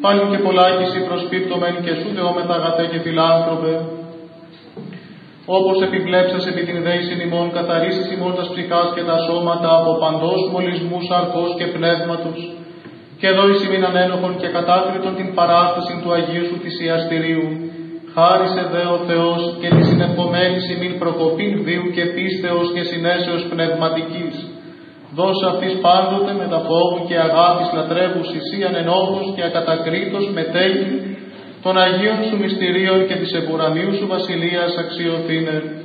πάλι και πολλάκισι προσπίπτωμεν και σου δεόμεθα αγαθέ και φιλάνθρωπε. Όπως επιβλέψας επί την δέησιν ημών, καθαρίσεις ημών τας ψυχάς και τα σώματα από παντός μολυσμού σαρκός και πνεύματος, και δώεις ημίν ανένοχον και κατάκριτον την παράσταση του Αγίου σου θυσιαστηρίου. Χάρισε δε ο Θεός και τη συνεπωμένης ημίν προκοπήν βίου και πίστεως και συνέσεως πνευματικής. Δώσε αυτής πάντοτε με τα φόβου και αγάπης λατρεύους εσύ ανενόχος και ακατακρίτως μετέχει των Αγίων σου μυστηρίων και της εμπουρανίου σου βασιλείας αξιοθήνε.